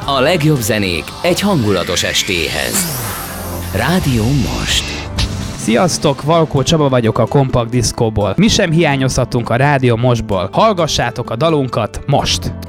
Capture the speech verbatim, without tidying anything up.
A legjobb zenék egy hangulatos estéhez. Rádió Most. Sziasztok, Valkó Csaba vagyok a Kompakt Diszkóból. Mi sem hiányozhatunk a Rádió Mostból. Hallgassátok a dalunkat most!